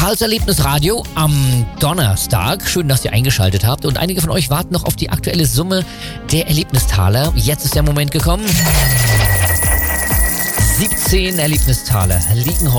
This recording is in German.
Karls Erlebnisradio am Donnerstag. Schön, dass ihr eingeschaltet habt. Und einige von euch warten noch auf die aktuelle Summe der Erlebnistaler. Jetzt ist der Moment gekommen. 17 Erlebnistaler liegen heute